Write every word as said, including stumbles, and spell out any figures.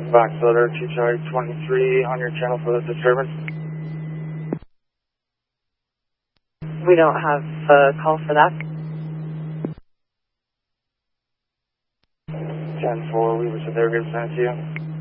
Box Letter two Charlie twenty-three on your channel for the disturbance. We don't have a call for that. ten four, we were there, good sent to you.